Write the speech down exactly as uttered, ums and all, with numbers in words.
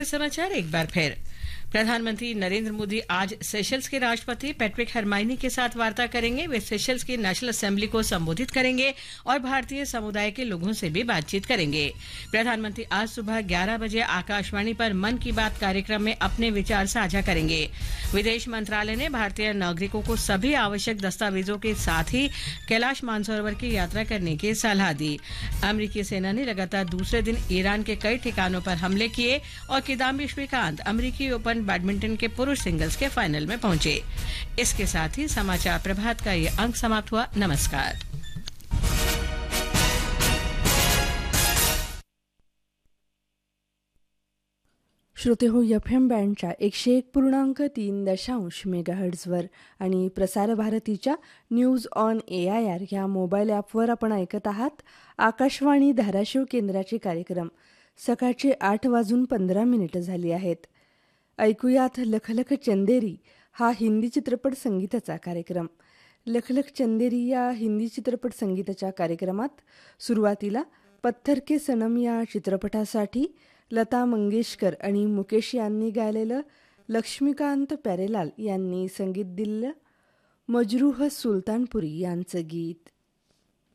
समाचार एक बार फिर। प्रधानमंत्री नरेंद्र मोदी आज सेशल्स के राष्ट्रपति पैट्रिक हरमाइनी के साथ वार्ता करेंगे। वे सेशल्स की नेशनल असेंबली को संबोधित करेंगे और भारतीय समुदाय के लोगों से भी बातचीत करेंगे। प्रधानमंत्री आज सुबह ग्यारह बजे आकाशवाणी पर मन की बात कार्यक्रम में अपने विचार साझा करेंगे। विदेश मंत्रालय ने भारतीय नागरिकों को सभी आवश्यक दस्तावेजों के साथ ही कैलाश मानसरोवर की यात्रा करने की सलाह दी। अमेरिकी सेना ने लगातार दूसरे दिन ईरान के कई ठिकानों पर हमले किए और किदाम्बी श्रीकांत अमेरिकी ओपन बैडमिंटन के पुरुष सिंगल्स के फाइनल में पहुंचे। इसके साथ ही समाचार प्रभात का ये अंक समाप्त हुआ। नमस्कार। श्रोते हो, एफ एम बँडच्या एकशे एक पूर्णांक तीन दशांश मेगाहर्ट्झवर आणि प्रसार भारतीच्या news on A I R ह्या मोबाईल ॲपवर आपण ऐकत आहात आकाशवाणी धाराशिव केंद्राचे कार्यक्रम। सकाळचे आठ वाजून पंधरा मिनिटं झाली आहेत। ऐकूयात लखलख चंदेरी हा हिंदी चित्रपट संगीताचा कार्यक्रम। लखलख चंदेरी या हिंदी चित्रपट संगीताच्या कार्यक्रमात सुरुवातीला पत्थर के सनम या चित्रपटासाठी लता मंगेशकर आणि मुकेश यांनी गायलेलं लक्ष्मीकांत प्यारेलाल यांनी संगीत दिलेलं मजरूह सुलतानपुरी यांचं गीत।